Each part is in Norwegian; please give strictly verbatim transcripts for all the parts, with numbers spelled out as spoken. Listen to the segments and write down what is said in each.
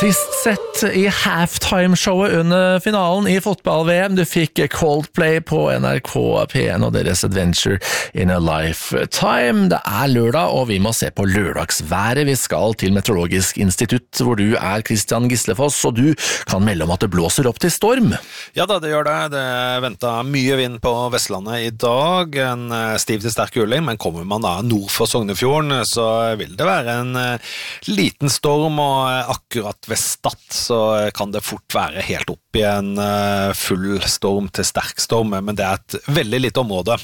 Sist sett i halftime-showet under finalen i fotball-V M. Du fikk Coldplay på N R K P en og deres Adventure in a Lifetime. Det er lørdag, og vi må se på lørdagsværet. Vi skal til Meteorologisk institutt, hvor du er Christian Gislefoss, og du kan melde om at det blåser opp til storm. Ja da, det gjør det. Det ventet mye vind på Vestlandet i dag. En stiv til sterk kuling, men kommer man da nord for Sognefjorden, så vil det være en liten storm, og akkurat ved Stad så kan det fort være helt opp i en full storm til sterk storm, men det er et veldig lite område.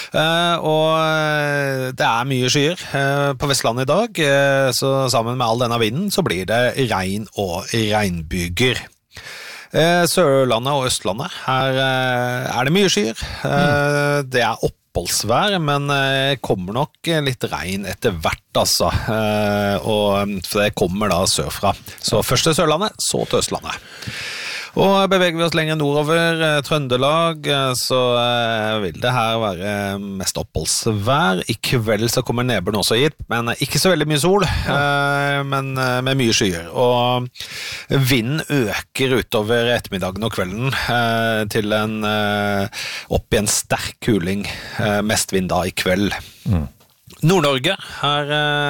Og det er mye skyer på Vestlandet i dag, så sammen med all denne vinden så blir det regn og regnbyger. Sørlandet og Østlandet, her er det mye skyer. Det er opp oppholdsvær, men kommer nok litt regn etter hvert, altså. Og, for det kommer da sørfra. Så først til Sørlandet, så til Østlandet. Og beveger vi oss lenger nordover Trøndelag, så vil det her være mest oppholdsvær. I kveld så kommer nedbøren også hit, men ikke så veldig mye sol, men med mye skyer. Og vinden øker utover ettermiddagen og kvelden til en opp i en sterk kuling, mest vind da i kveld. Mm. Nord-Norge, her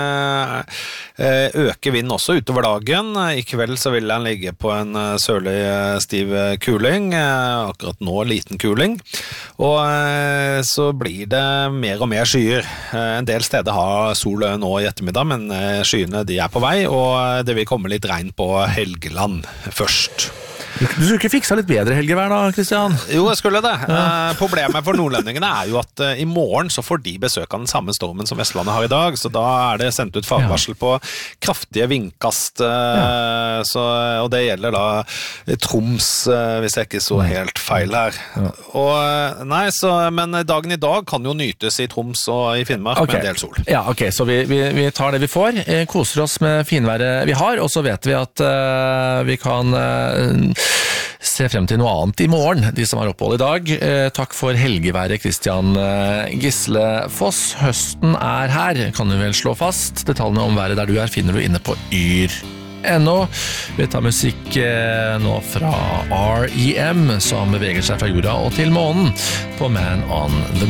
øker vinden også utover dagen. I kveld så vil den ligge på en sørlig stiv kuling, akkurat nå liten kuling. Og så blir det mer og mer skyer. En del steder har sol nå i ettermiddag, men skyene de er på vei, og det vil komme litt regn på Helgeland først. Du skulle ikke fikse litt bedre helgevær da, Christian? Jo, jeg skulle det. Ja. Eh, problemet for nordlendingene er jo at eh, i morgen så får de besøk av den samme stormen som Vestlandet har i dag, så da er det sendt ut fagvarsel ja. På kraftige vindkast, eh, ja. så, og det gjelder da Troms, eh, hvis jeg ikke så helt feil her. Ja. Og, nei, så, men dagen i dag kan jo nytes i Troms og i Finnmark okay. med en del sol. Ja, ok, så vi, vi, vi tar det vi får, eh, koser oss med finværet vi har, og så vet vi at eh, vi kan eh, se frem til noe annet i morgen, de som har opphold i dag. Eh, takk for helgeværet, Christian Gislefoss. Høsten er her, kan du vel slå fast. Detaljene om været der du er finner du inne på yr punktum no. Vi tar musikk eh, nå fra R E M, som beveger seg fra jorda og til månen på Man on the